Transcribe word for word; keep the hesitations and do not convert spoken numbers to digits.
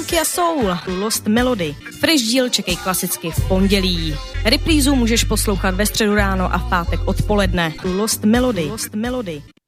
Nokia Soul, Lost Melody. Fresh díl čekej klasicky v pondělí. Reprízu můžeš poslouchat ve středu ráno a v pátek odpoledne. Lost Melody. Lost Melody.